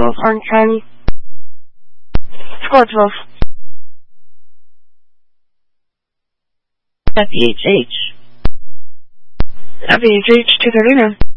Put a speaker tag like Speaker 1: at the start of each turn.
Speaker 1: Charles, Orange County. Score 12.
Speaker 2: FEHH.
Speaker 1: FEHH 239.